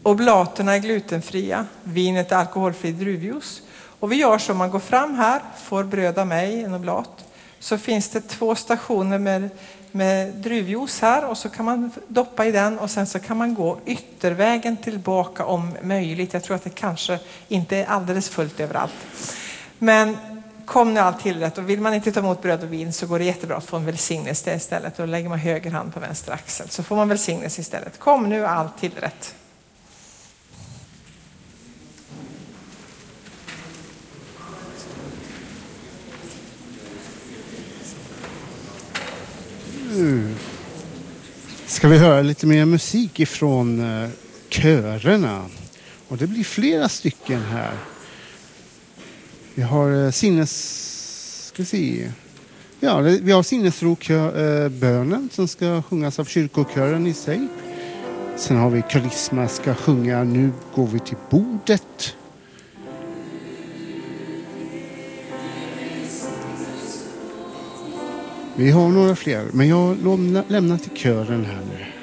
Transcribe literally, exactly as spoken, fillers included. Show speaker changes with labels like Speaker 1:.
Speaker 1: Oblaterna är glutenfria. Vinet är alkoholfri druvjuice. Och vi gör så, man går fram här, får bröd av mig, en oblat. Så finns det två stationer med, med druvjuice här. Och så kan man doppa i den och sen så kan man gå yttervägen tillbaka om möjligt. Jag tror att det kanske inte är alldeles fullt överallt. Men kom nu allt till rätt. Och vill man inte ta emot bröd och vin så går det jättebra att få en välsignelse istället. Då lägger man höger hand på vänster axel. Så får man välsignelse istället. Kom nu allt till rätt.
Speaker 2: Nu ska vi höra lite mer musik ifrån uh, körerna. Och det blir flera stycken här. Vi har uh, sinnes... Ska vi se... Ja, det, vi har sinnesro-bönen uh, som ska sjungas av kyrkokören i sig. Sen har vi karisma ska sjunga Nu går vi till bordet. Vi har några fler, men jag lämnar till kören här nu.